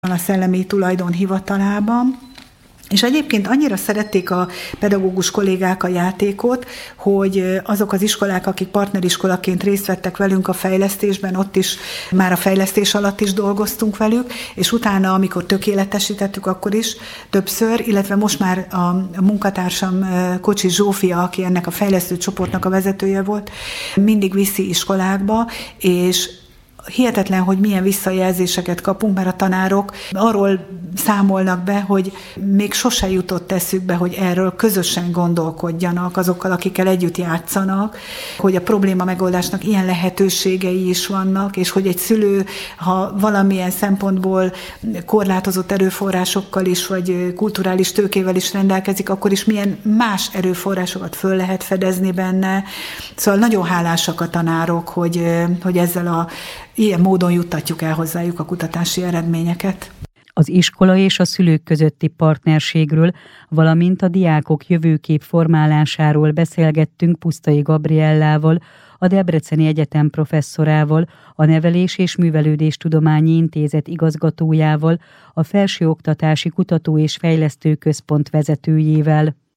a Szellemi Tulajdon Hivatalában. És egyébként annyira szerették a pedagógus kollégák a játékot, hogy azok az iskolák, akik partneriskolaként részt vettek velünk a fejlesztésben, ott is már a fejlesztés alatt is dolgoztunk velük, és utána, amikor tökéletesítettük, akkor is többször, illetve most már a munkatársam Kocsis Zsófia, aki ennek a fejlesztő csoportnak a vezetője volt, mindig viszi iskolákba, és hihetetlen, hogy milyen visszajelzéseket kapunk, mert a tanárok arról számolnak be, hogy még sose jutott eszükbe, hogy erről közösen gondolkodjanak azokkal, akikkel együtt játszanak, hogy a probléma megoldásnak ilyen lehetőségei is vannak, és hogy egy szülő, ha valamilyen szempontból korlátozott erőforrásokkal is, vagy kulturális tőkével is rendelkezik, akkor is milyen más erőforrásokat föl lehet fedezni benne. Szóval nagyon hálásak a tanárok, hogy ezzel ilyen módon juttatjuk el hozzájuk a kutatási eredményeket. Az iskola és a szülők közötti partnerségről, valamint a diákok jövőkép formálásáról beszélgettünk Pusztai Gabriellával, a Debreceni Egyetem professzorával, a Nevelés- és Művelődéstudományi Intézet igazgatójával, a Felsőoktatási Kutató- és Fejlesztő Központ vezetőjével.